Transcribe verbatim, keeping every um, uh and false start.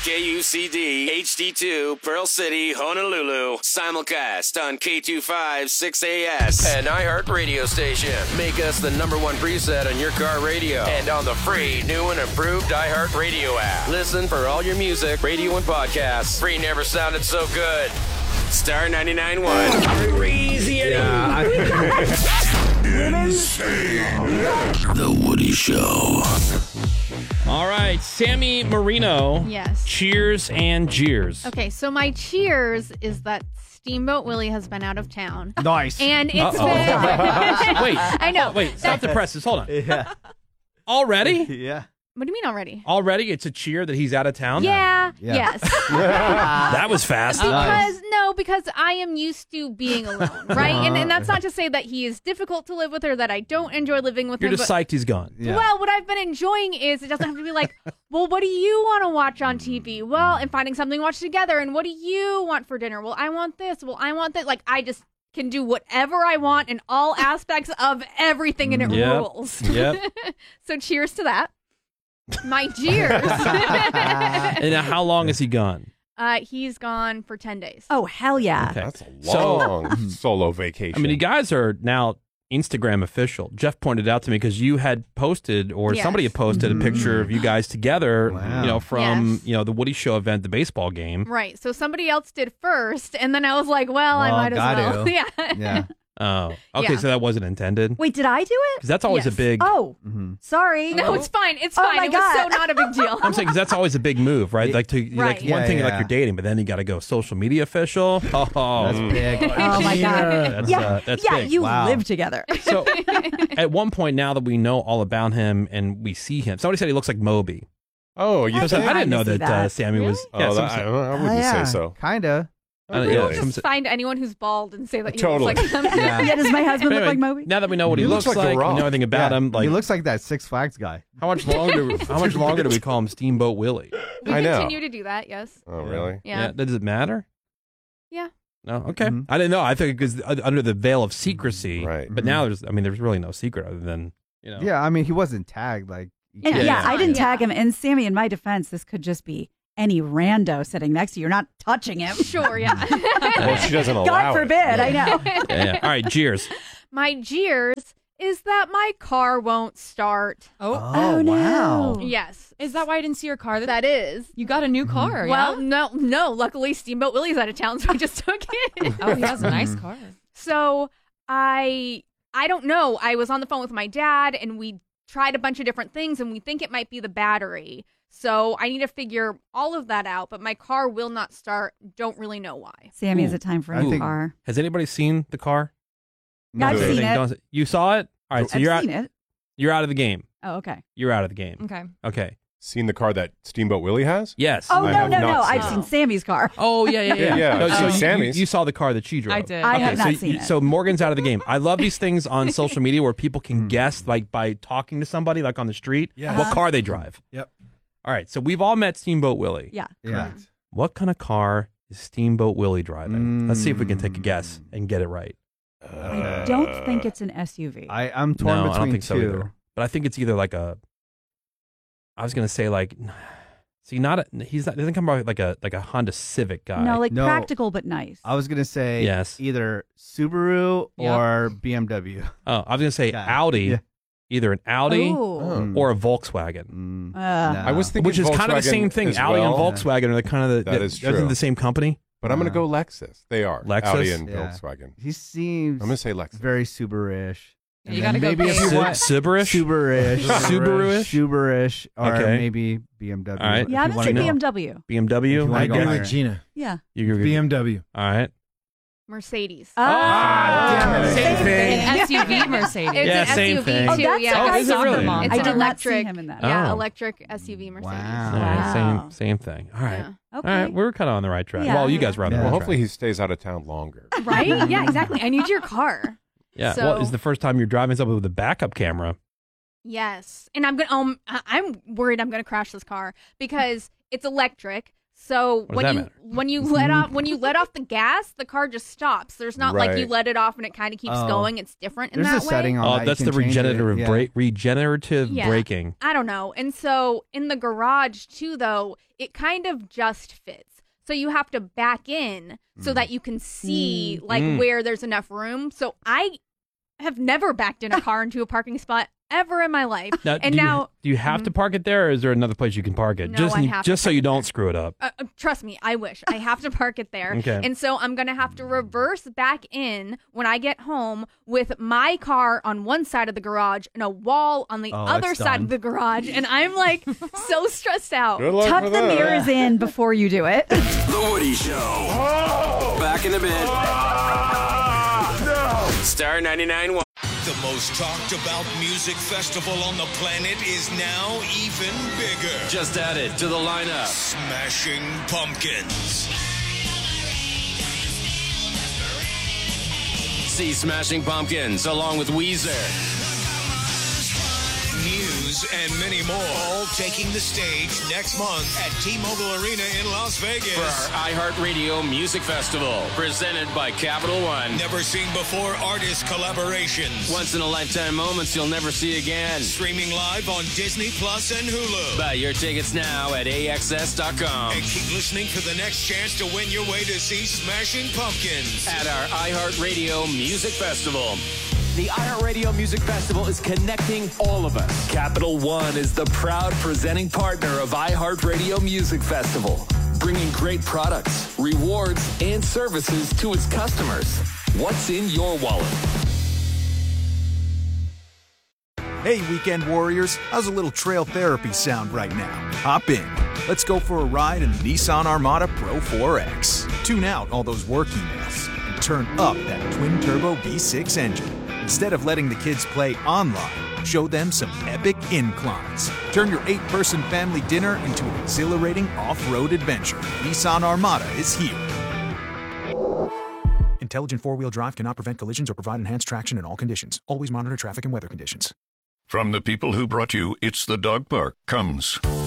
K U C D, H D two, Pearl City, Honolulu. Simulcast on K two five six A S. An iHeart radio station. Make us the number one preset on your car radio. And on the free, new and improved iHeart radio app. Listen for all your music, radio, and podcasts. Free never sounded so good. Star ninety-nine point one. Crazy Eddie. Yeah, The Woody Show. All right, Sammy Marino. Yes. Cheers and jeers. Okay, so my cheers is that Steamboat Willie has been out of town. Nice. And it's Uh-oh. been... Wait. I know. Wait, stop the presses. Hold on. Yeah. Already? Yeah. What do you mean already? Already? It's a cheer that he's out of town? Yeah. Yeah. Yes. That was fast. Because, no, because I am used to being alone, right? And, and that's not to say that he is difficult to live with or that I don't enjoy living with You're him. just but, psyched he's gone. Yeah. Well, what I've been enjoying is it doesn't have to be like, well, what do you want to watch on T V? Well, and finding something to watch together. And what do you want for dinner? Well, I want this. Well, I want that. Like, I just can do whatever I want in all aspects of everything, and it Yep. rules. Yep. So cheers to that. My jeers. And how long is he gone? uh, he's gone for ten days. Oh, hell yeah. Okay. That's a So- long solo vacation. I mean, you guys are now Instagram official. Jeff pointed out to me because you had posted, or Yes. somebody had posted a picture of you guys together, Wow. you know, from, Yes. you know, the Woody Show event, the baseball game. Right. So somebody else did first, and then I was like, well, I Well, might as gotta. well. yeah. Yeah. Oh, okay. Yeah. So that wasn't intended? Wait, did I do it? Because that's always Yes. a big... Oh, Mhm. sorry. No, it's fine. It's Oh fine. my it was God. so not a big deal. I'm saying because that's always a big move, right? Like to Right. like Yeah, one thing yeah. like you're dating, but then you got to go social media official. Oh, That's big. Oh my God. That's, yeah, uh, that's yeah, big. you Wow. live together. So at one point, now that we know all about him and we see him, somebody said he looks like Moby. oh, you I So think? I didn't know kinda see that, Uh, that. Sammy was. Oh, Yeah, that, some- I, I wouldn't Oh, yeah. say so. Kinda. uh, Really? yeah, Just some- find anyone who's bald and say that he Totally. looks like him. Yeah. Yeah, does my husband But look anyway, like Moby? now that we know what he, He looks, looks like like, The we Rock. know everything about Yeah, him. Like, he looks like that Six Flags guy. how much longer? How much longer do we call him Steamboat Willie? We I know. continue to do that, yes. Oh, really? Yeah. Does it matter? Yeah. No. Okay. Mhm. I didn't know. I think because under the veil of secrecy. Right. But now there's. I mean, there's really no secret other than you know. Yeah, I mean, he wasn't tagged. Like, And Yeah, yeah, yeah. I didn't Yeah. tag him. And Sammy, in my defense, this could just be any rando sitting next to you. You're not touching him. Sure, yeah. Well, she doesn't allow God it. forbid, I know. Yeah, yeah. All right. Cheers. My jeers is that my car won't start. Oh, Oh, no. wow. Yes. is that why I didn't see your car? That, That is. you got a new car, Well, yeah? no, no. Luckily, Steamboat Willie's out of town, so I just took it. Oh, he has a nice car. So I, I don't know. I was on the phone with my dad, and we tried a bunch of different things, and we think it might be the battery. So I need to figure all of that out. But my car will not start. Don't really know why. Sammy, Ooh. is it time for I a new think- car? Has anybody seen the car? Yeah, I've No. seen Anything it. don't- You saw it. All right. So I've you're out. seen it. You're out of the game. Oh, okay. You're out of the game. Okay. Okay. Seen the car that Steamboat Willie has? Yes. Oh, I no, have no, not no. seen I've it. seen Sammy's car. Oh yeah, yeah, yeah. Yeah, No, I've so seen you- Sammy's. You, you saw the car that she drove. I did. I Okay, have so, not you- seen it. so Morgan's out of the game. I love these things on social media where people can Mm. guess, like by talking to somebody, like on the street, Yeah. what Uh-huh. car they drive. Yep. All right. So we've all met Steamboat Willie. Yeah. Yeah. What kind of car is Steamboat Willie driving? Let's see if we can take a Mm. guess and get it right. I don't think it's an S U V. I, I'm torn no, between I don't think so two. either. But I think it's either like a. I was gonna say like, see, not a, he's not doesn't come out like a like a Honda Civic guy. No, like No. practical but nice. I was gonna say Yes. either Subaru Yeah. or B M W. Oh, I was gonna say Yeah. Audi, Yeah. either an Audi Ooh. Oh. or a Volkswagen. Mm, Uh, no. I was thinking Which is kind of the Volkswagen same thing. as Audi and well, Volkswagen are the kind of the, That is Isn't true. the same company? but I'm going to go Lexus. They are. Lexus? Audi and Yeah. Volkswagen. He seems I'm going to say Lexus. very Subaru-ish. Yeah, And you then gotta go maybe if big. you Su- want Subaru-ish? Subaru-ish, Subaru-ish? Subaru-ish, or Okay. maybe B M W. All right. if yeah, you I'm going wanna to say go- B M W. B M W. If you I wanna go agree higher. with Gina. Yeah. You- you- B M W. All right. Mercedes. Ah, damn it. Same thing. An S U V Mercedes. It's Yeah, an same S U V thing. Oh, too. that's yeah. like Oh, I is it saw really? them on. It's I an did not see electric. him in that. Yeah, Oh. electric S U V Mercedes. Wow. All right, Wow. Same same thing. All right. Yeah. All Okay. right. We're kind of on the right track. Yeah. Well, you guys were on the Yeah. right Well, track. hopefully he stays out of town longer. Right? Yeah, exactly. I need your car. Yeah. So- well, is the first time you're driving something with a backup camera? Yes. And I'm gonna um I- I'm worried I'm gonna crash this car because it's electric, So does when that you matter? when you let off when you let off the gas, the car just stops. There's not like you Right. let it off and it kind of keeps Oh. going. It's different in There's that a way. setting on Oh, that. that's you the can change it. regenerative Yeah. brake, regenerative Yeah. braking. I don't know. And so in the garage too, though, it kind of just fits. So you have to back in so that you can see like Mm. where there's enough room. So I have never backed in a car into a parking spot ever in my life. Now, and do you, now, do you have to park it there, or is there another place you can park it? No, just I have to just so park you it don't there. screw it up. uh, uh, trust me, I wish. I have to park it there. Okay. And so I'm going to have to reverse back in when I get home with my car on one side of the garage and a wall on the Oh, other that's side done. of the garage. And I'm like so stressed out. Good luck Tuck with the that. mirrors in before you do it. The Woody Show. Back in a bit. Star ninety-nine point one. The most talked about music festival on the planet is now even bigger. Just added to the lineup. Smashing Pumpkins. See Smashing Pumpkins along with Weezer. Muse and many more. All taking the stage next month at T-Mobile Arena in Las Vegas. For our iHeartRadio Music Festival, presented by Capital One. Never seen before artist collaborations. Once in a lifetime moments you'll never see again. Streaming live on Disney Plus and Hulu. Buy your tickets now at A X S dot com. And keep listening for the next chance to win your way to see Smashing Pumpkins. At our iHeartRadio Music Festival. The iHeartRadio Music Festival is connecting all of us. Capital One is the proud presenting partner of iHeartRadio Music Festival, bringing great products, rewards, and services to its customers. What's in your wallet? Hey, weekend warriors, how's a little trail therapy sound right now? Hop in. Let's go for a ride in the Nissan Armada Pro four X. Tune out all those work emails and turn up that twin-turbo V six engine. Instead of letting the kids play online, show them some epic inclines. Turn your eight-person family dinner into an exhilarating off-road adventure. Nissan Armada is here. Intelligent four-wheel drive cannot prevent collisions or provide enhanced traction in all conditions. Always monitor traffic and weather conditions. From the people who brought you It's the Dog Park comes